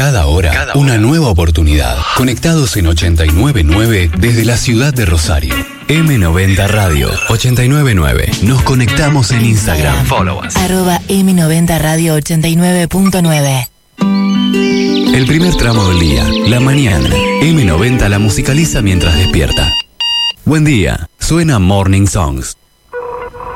Cada hora, una nueva oportunidad. Conectados en 89.9 desde la ciudad de Rosario. M90 Radio 89.9. Nos conectamos en Instagram. Follow us. @M90 Radio 89.9. El primer tramo del día, la mañana. M90 la musicaliza mientras despierta. Buen día, suena Morning Songs.